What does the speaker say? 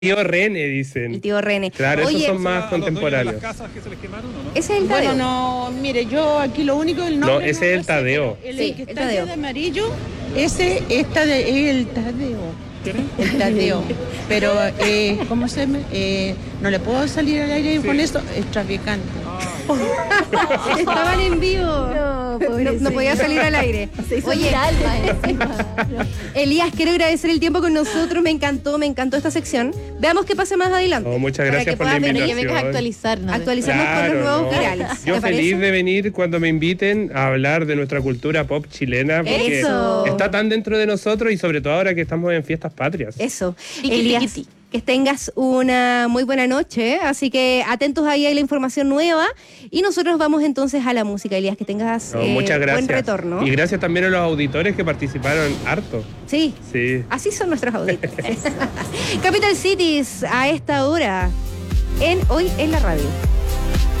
tío René, dicen. El tío René. Claro, Oye, esos son más contemporáneos. ¿Las casas que se les quemaron o no? ese es el Tadeo. Bueno, no, mire, yo aquí lo único del nombre. No, ese es el lo sé, Tadeo. pero Sí, que el está Tadeo. de amarillo, ese es el Tadeo. El Tadeo. Pero, ¿cómo se llama? No le puedo salir al aire con eso, es traficante. Estaban en vivo. No podía salir al aire. Oye, Elías, quiero agradecer el tiempo con nosotros. Me encantó esta sección. Veamos qué pasa más adelante. Oh, muchas Para gracias que por la puedas venir invitación. y vengas a actualizarnos. actualizarnos con los nuevos no. virales. Yo ¿Te feliz parece? de venir cuando me inviten a hablar de nuestra cultura pop chilena, porque Eso. está tan dentro de nosotros y sobre todo ahora que estamos en fiestas patrias. Eso. Tiqui, Elías, tiqui, tiqui. que tengas una muy buena noche. Así que atentos ahí a la información nueva. Y nosotros vamos entonces a la música, Elías. Que tengas No, muchas gracias. buen retorno. Y gracias también a los auditores que participaron harto. Sí. Sí. Así son nuestros auditores. Capital Cities a esta hora. Hoy en la radio.